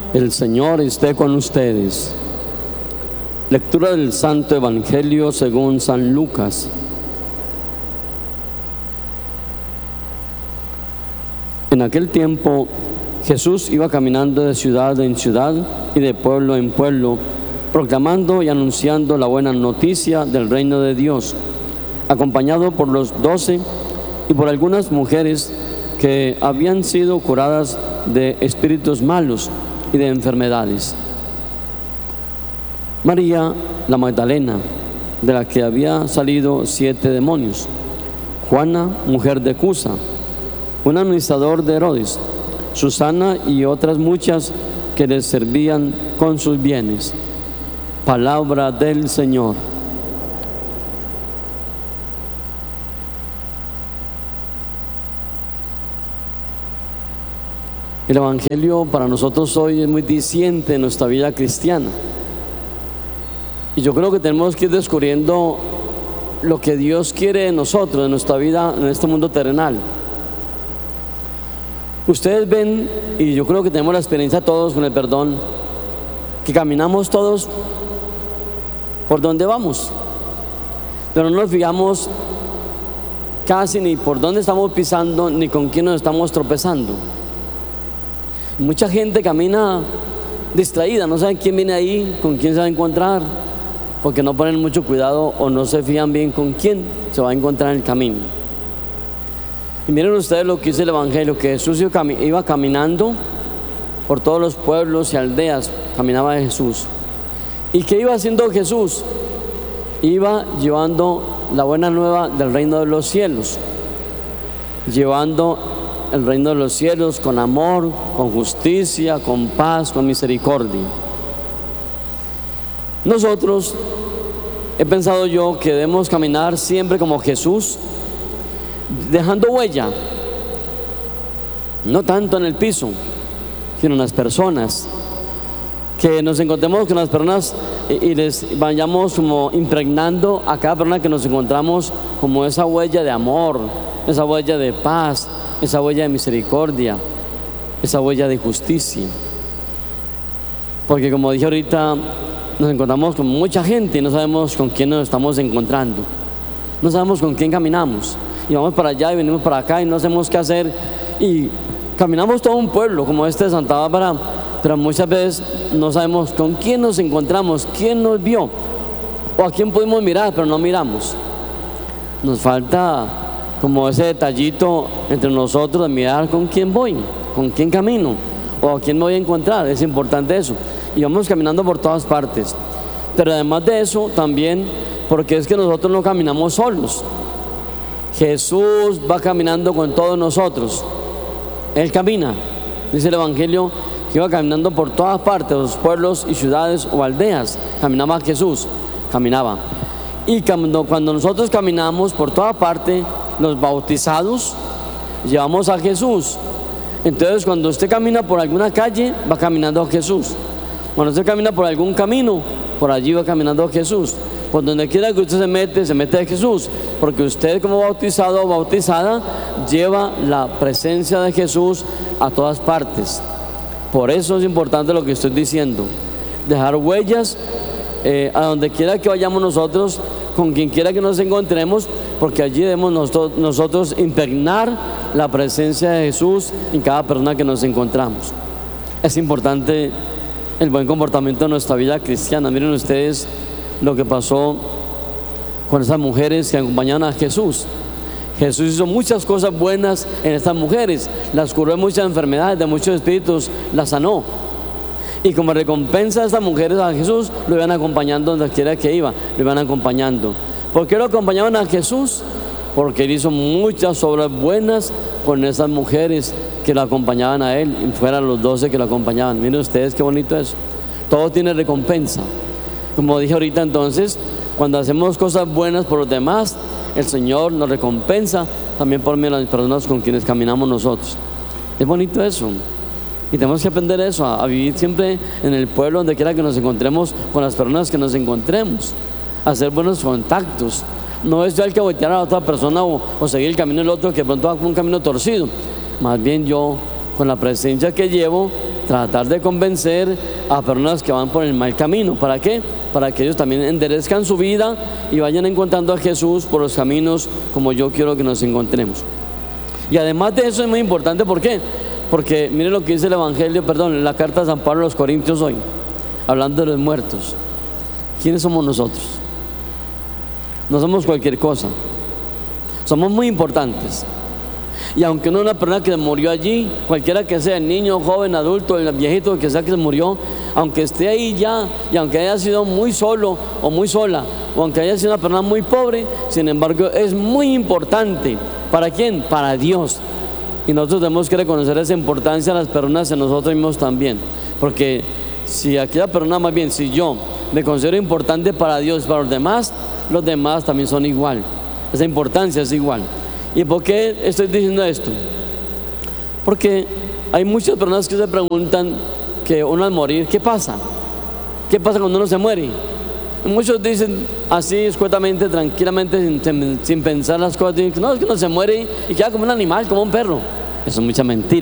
El Señor esté con ustedes. Lectura del Santo Evangelio según San Lucas. En aquel tiempo Jesús iba caminando de ciudad en ciudad y de pueblo en pueblo, proclamando y anunciando la buena noticia del reino de Dios, acompañado por los 12 y por algunas mujeres que habían sido curadas de espíritus malos y de enfermedades. María la Magdalena, de la que había salido 7 demonios; Juana, mujer de Cusa, un administrador de Herodes; Susana y otras muchas que les servían con sus bienes. Palabra del Señor. El Evangelio para nosotros hoy es muy diciente en nuestra vida cristiana. Y yo creo que tenemos que ir descubriendo lo que Dios quiere de nosotros, de nuestra vida en este mundo terrenal. Ustedes ven, y yo creo que tenemos la experiencia todos con el perdón, que caminamos todos por donde vamos, pero no nos fijamos casi ni por dónde estamos pisando, ni con quién nos estamos tropezando. Mucha gente camina distraída, no sabe quién viene ahí, con quién se va a encontrar, porque no ponen mucho cuidado o no se fijan bien con quién se va a encontrar en el camino. Y miren ustedes lo que dice el Evangelio, que Jesús iba caminando por todos los pueblos y aldeas, caminaba Jesús. ¿Y qué iba haciendo Jesús? Iba llevando la buena nueva del reino de los cielos, llevando el reino de los cielos con amor, con justicia, con paz, con misericordia. Nosotros, he pensado yo que debemos caminar siempre como Jesús, dejando huella, no tanto en el piso, sino en las personas. Que nos encontremos con las personas y les vayamos como impregnando a cada persona que nos encontramos como esa huella de amor, esa huella de paz, esa huella de misericordia, esa huella de justicia. Porque como dije ahorita, nos encontramos con mucha gente y no sabemos con quién nos estamos encontrando, no sabemos con quién caminamos, y vamos para allá y venimos para acá y no sabemos qué hacer, y caminamos todo un pueblo como este de Santa Bárbara, pero muchas veces no sabemos con quién nos encontramos, quién nos vio o a quién pudimos mirar, pero no miramos. Nos falta como ese detallito entre nosotros de mirar con quién voy, con quién camino o a quién me voy a encontrar. Es importante eso. Y vamos caminando por todas partes. Pero además de eso también, porque es que nosotros no caminamos solos. Jesús va caminando con todos nosotros. Él camina, dice el Evangelio, que iba caminando por todas partes, los pueblos y ciudades o aldeas. Caminaba Jesús, caminaba. Y cuando nosotros caminamos por toda parte, los bautizados llevamos a Jesús. Entonces cuando usted camina por alguna calle, va caminando a Jesús. Cuando usted camina por algún camino, por allí va caminando a Jesús. Por donde quiera que usted se mete a Jesús, porque usted como bautizado o bautizada lleva la presencia de Jesús a todas partes. Por eso es importante lo que estoy diciendo, dejar huellas a donde quiera que vayamos nosotros, con quien quiera que nos encontremos, porque allí debemos nosotros impregnar la presencia de Jesús en cada persona que nos encontramos. Es importante el buen comportamiento de nuestra vida cristiana. Miren ustedes lo que pasó con esas mujeres que acompañaban a Jesús. Jesús hizo muchas cosas buenas en estas mujeres, las curó de muchas enfermedades, de muchos espíritus, las sanó. Y como recompensa a estas mujeres, a Jesús lo iban acompañando donde quiera que iba, lo iban acompañando. ¿Por qué lo acompañaban a Jesús? Porque él hizo muchas obras buenas con esas mujeres que lo acompañaban a él, y fueran los 12 que lo acompañaban. Miren ustedes qué bonito eso. Todo tiene recompensa. Como dije ahorita, entonces, cuando hacemos cosas buenas por los demás, el Señor nos recompensa también por medio de las personas con quienes caminamos nosotros. Es bonito eso. Y tenemos que aprender eso, a vivir siempre en el pueblo, donde quiera que nos encontremos, con las personas que nos encontremos, a hacer buenos contactos. No es yo el que voltear a la otra persona o seguir el camino del otro que de pronto va con un camino torcido. Más bien yo, con la presencia que llevo, tratar de convencer a personas que van por el mal camino. ¿Para qué? Para que ellos también enderezcan su vida y vayan encontrando a Jesús por los caminos como yo quiero que nos encontremos. Y además de eso es muy importante, ¿por qué? Porque miren lo que dice el Evangelio, la carta de San Pablo a los Corintios hoy, hablando de los muertos. ¿Quiénes somos nosotros? No somos cualquier cosa, somos muy importantes. Y aunque no es una persona que murió allí, cualquiera que sea, el niño, joven, adulto, el viejito, el que sea que se murió, aunque esté ahí ya, y aunque haya sido muy solo o muy sola, o aunque haya sido una persona muy pobre, sin embargo es muy importante. ¿Para quién? Para Dios. Y nosotros tenemos que reconocer esa importancia a las personas en nosotros mismos también. Porque si aquella persona, más bien, si yo me considero importante para Dios, para los demás también son igual. Esa importancia es igual. ¿Y por qué estoy diciendo esto? Porque hay muchas personas que se preguntan que uno al morir, ¿qué pasa? ¿Qué pasa cuando uno se muere? Y muchos dicen así escuetamente, tranquilamente, sin pensar las cosas, dicen, no, es que uno se muere y queda como un animal, como un perro. Eso es mucha mentira.